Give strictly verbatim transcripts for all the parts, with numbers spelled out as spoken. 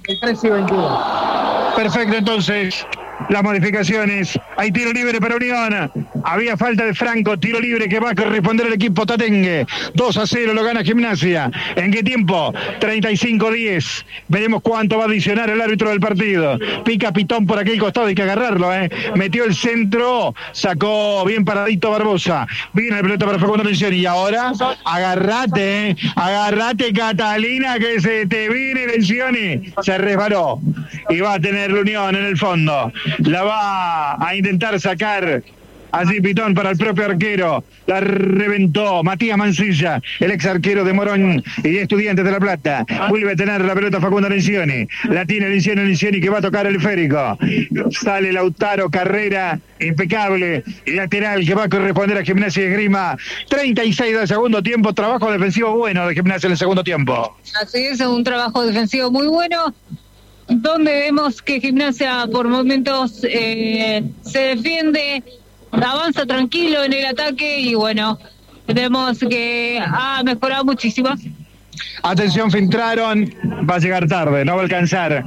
veintitrés y veintiuno. Perfecto, entonces. Las modificaciones, hay tiro libre para Unión, había falta de Franco, tiro libre que va a corresponder al equipo tatengue, dos a cero lo gana Gimnasia. ¿En qué tiempo? treinta y cinco a diez, veremos cuánto va a adicionar el árbitro del partido. Pica Pitón por aquel costado, hay que agarrarlo, ¿eh? Metió el centro, sacó bien paradito Barbosa, viene el pelota para Facundo Lencioni y ahora agarrate, ¿eh? agarrate Catalina que se te viene Lencioni, se resbaló y va a tener la Unión en el fondo. La va a intentar sacar allí Pitón para el propio arquero. La reventó Matías Mancilla, el ex arquero de Morón y Estudiantes de La Plata. Vuelve a tener la pelota Facundo Lencioni. La tiene Lencioni, Lencioni que va a tocar el esférico. Sale Lautaro Carrera, impecable. Y lateral que va a corresponder a Gimnasia y Esgrima. treinta y seis del segundo tiempo. Trabajo defensivo bueno de Gimnasia en el segundo tiempo. Así es, un trabajo defensivo muy bueno, donde vemos que Gimnasia por momentos eh, se defiende, avanza tranquilo en el ataque y bueno, vemos que ha mejorado muchísimo. Atención, filtraron, va a llegar tarde, no va a alcanzar.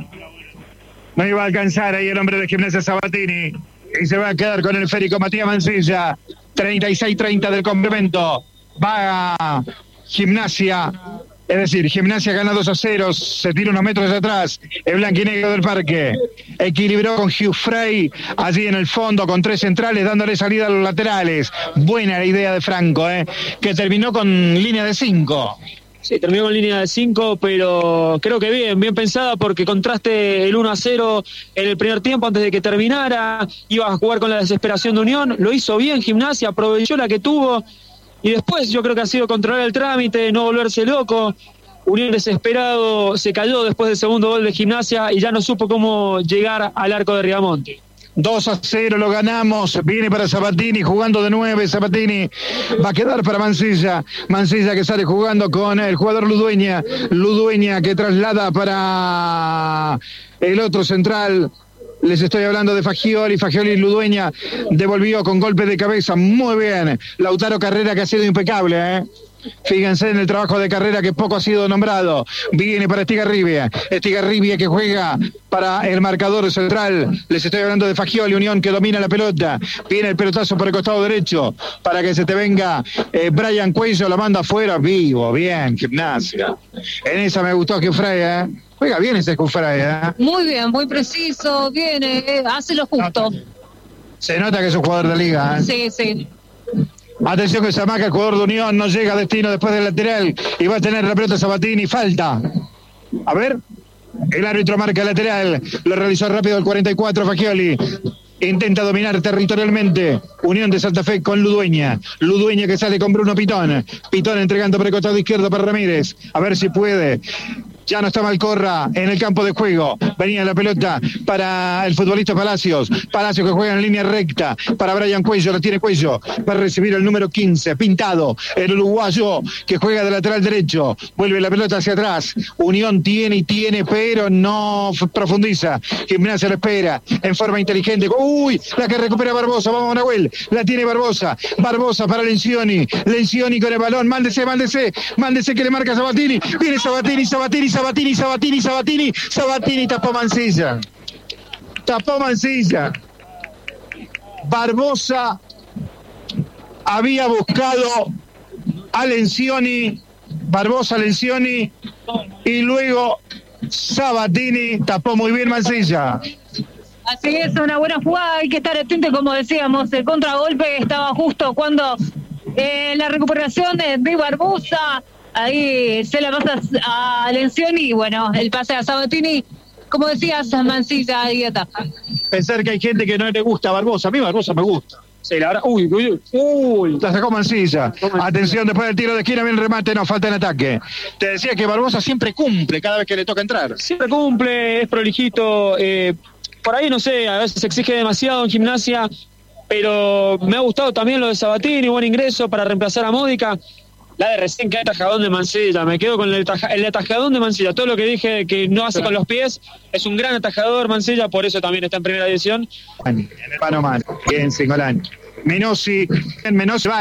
No iba a alcanzar ahí el hombre de Gimnasia Sabatini y se va a quedar con el esférico Matías Mancilla. treinta y seis treinta del complemento. Va a Gimnasia. Es decir, Gimnasia gana dos a cero, se tira unos metros atrás, el blanquinegro del Parque. Equilibró con Hugh Frey, allí en el fondo, con tres centrales, dándole salida a los laterales. Buena la idea de Franco, ¿eh? que terminó con línea de cinco. Sí, terminó con línea de cinco, pero creo que bien, bien pensada, porque contraste el uno a cero en el primer tiempo antes de que terminara. Iba a jugar con la desesperación de Unión, lo hizo bien Gimnasia, aprovechó la que tuvo. Y después yo creo que ha sido controlar el trámite, no volverse loco. Unión desesperado se cayó después del segundo gol de Gimnasia y ya no supo cómo llegar al arco de Riamonte. dos a cero lo ganamos, viene para Sabatini, jugando de nueve, Sabatini va a quedar para Mancilla, Mancilla que sale jugando con el jugador Ludueña, Ludueña que traslada para el otro central. Les estoy hablando de Fagioli, Fagioli Ludueña devolvió con golpe de cabeza, muy bien. Lautaro Carrera que ha sido impecable, ¿eh? Fíjense en el trabajo de Carrera que poco ha sido nombrado. Viene para Estigarribia, Estigarribia que juega para el marcador central. Les estoy hablando de Fagioli, Unión que domina la pelota. Viene el pelotazo por el costado derecho para que se te venga eh, Brian Cuello, la manda afuera, vivo, bien, Gimnasia. En esa me gustó que Freya, ¿eh? Juega bien ese Cufray, ¿eh? Muy bien, muy preciso, viene, eh, hace lo justo. Se nota que es un jugador de liga, ¿eh? Sí, sí. Atención que se amaca el jugador de Unión, no llega a destino después del lateral y va a tener la pelota Sabatini, falta. A ver, el árbitro marca el lateral, lo realizó rápido el cuarenta y cuatro Fagioli. Intenta dominar territorialmente Unión de Santa Fe con Ludueña. Ludueña que sale con Bruno Pitón. Pitón entregando por el costado izquierdo para Ramírez. A ver si puede. Ya no está Malcorra en el campo de juego. Venía la pelota para el futbolista Palacios. Palacios que juega en línea recta. Para Brian Cuello, la tiene Cuello. Va a recibir el número quince, Pintado. El uruguayo que juega de lateral derecho. Vuelve la pelota hacia atrás. Unión tiene y tiene, pero no profundiza. Gimnasia lo espera en forma inteligente. Uy, la que recupera Barbosa. Vamos, Nahuel. La tiene Barbosa. Barbosa para Lencioni. Lencioni con el balón. Mándese, mándese. Mándese que le marca Sabatini. Viene Sabatini, Sabatini. Sabatini, Sabatini, Sabatini, Sabatini tapó Mancilla. Tapó Mancilla. Barbosa había buscado a Lencioni, Barbosa, Lencioni, y luego Sabatini tapó muy bien Mancilla. Así es, una buena jugada, hay que estar atento, como decíamos, el contragolpe estaba justo cuando eh, la recuperación de, de Barbosa. Ahí se la pasa a Lencioni y bueno, el pase a Sabatini, como decías, Mancilla y ataja. Pensar que hay gente que no le gusta a Barbosa, a mí Barbosa me gusta. Sí, la verdad, uy, uy, uy, la sacó Mancilla. Atención, después del tiro de esquina, bien remate, no, falta en ataque. Te decía que Barbosa siempre cumple cada vez que le toca entrar. Siempre cumple, es prolijito, eh, por ahí no sé, a veces se exige demasiado en Gimnasia, pero me ha gustado también lo de Sabatini, buen ingreso para reemplazar a Módica. La de recién, que atajadón de Mancilla, me quedo con el, taja, el atajadón de Mancilla. Todo lo que dije que no hace con los pies, es un gran atajador Mancilla, por eso también está en primera división. Pano mano, bien, Singolán. Menossi, Menossi va.